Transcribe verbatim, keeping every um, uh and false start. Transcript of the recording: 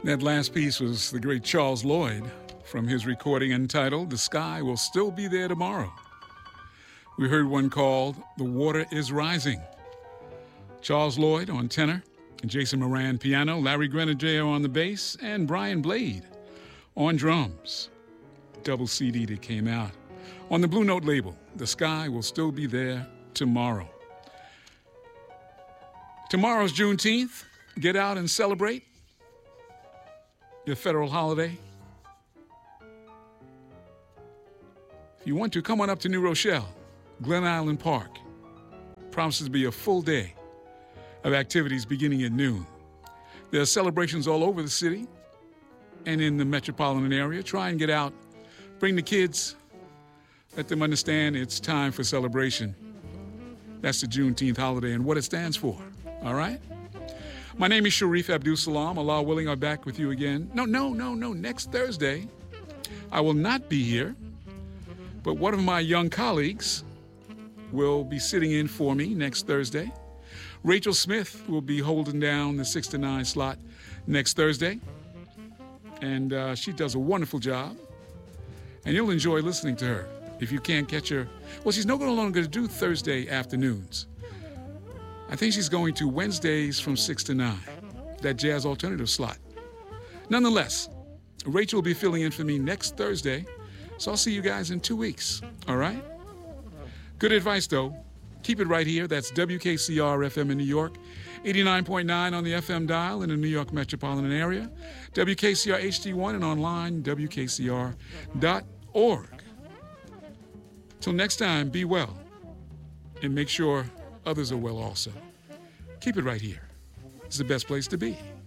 That last piece was the great Charles Lloyd from his recording entitled The Sky Will Still Be There Tomorrow. We heard one called The Water Is Rising. Charles Lloyd on tenor, Jason Moran piano, Larry Grenadier on the bass, and Brian Blade on drums. Double C D that came out on the Blue Note label. The Sky Will Still Be There Tomorrow. Tomorrow's Juneteenth. Get out and celebrate your federal holiday. If you want to, come on up to New Rochelle, Glen Island Park. Promises to be a full day of activities beginning at noon. There are celebrations all over the city and in the metropolitan area. Try and get out, bring the kids, let them understand it's time for celebration. That's the Juneteenth holiday and what it stands for, all right? My name is Sharif Abdul-Salam. Allah willing, I'll be back with you again. No, no, no, no. Next Thursday, I will not be here, but one of my young colleagues will be sitting in for me next Thursday. Rachel Smith will be holding down the six to nine slot next Thursday, and uh, she does a wonderful job, and you'll enjoy listening to her if you can't catch her. Well, she's no longer going to do Thursday afternoons. I think she's going to Wednesdays from six to nine, that jazz alternative slot. Nonetheless, Rachel will be filling in for me next Thursday, so I'll see you guys in two weeks, all right? Good advice, though. Keep it right here. That's W K C R F M in New York, eighty-nine point nine on the F M dial in the New York metropolitan area, W K C R H D one, and online, W K C R dot org. Till next time, be well, and make sure others are well also. Keep it right here. It's the best place to be.